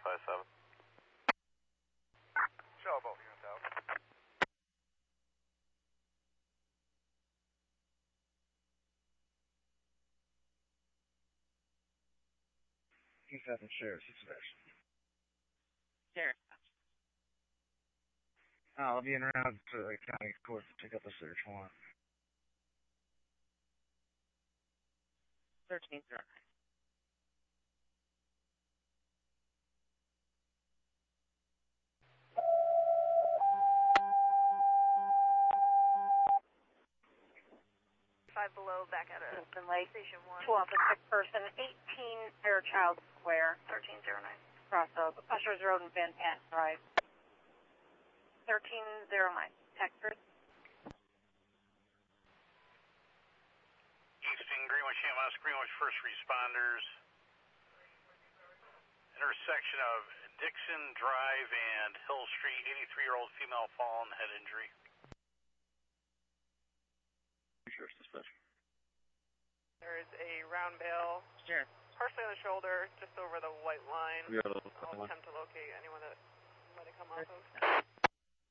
5-7. Show both units out. East Athens Sheriff's Dispatch. Sheriff. I'll be en route to the county court to pick up a search warrant. 1309. Five below, back at a Lake. Station 1. 2 officer, sick person, 18 Fairchild Square. 1309. Cross of Ushers Road and Van Pant Drive. 1309. Texas. Easton, Greenwich, EMS, Greenwich first responders. Intersection of Dixon Drive and Hill Street, 83-year-old female fallen, head injury. Sheriff's Dispatch. There is a round bale, Sheriff. partially on the shoulder, just over the white line. We are I'll attempt to locate anyone that might have come off of.